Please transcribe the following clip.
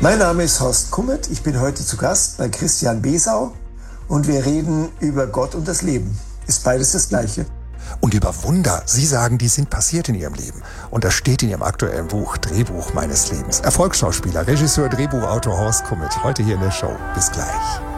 Mein Name ist Horst Kummet, ich bin heute zu Gast bei Christian Besau und wir reden über Gott und das Leben. Ist beides das Gleiche? Und über Wunder. Sie sagen, die sind passiert in Ihrem Leben. Und das steht in Ihrem aktuellen Buch, Drehbuch meines Lebens. Erfolgsschauspieler, Regisseur, Drehbuchautor Horst Kummet, heute hier in der Show. Bis gleich.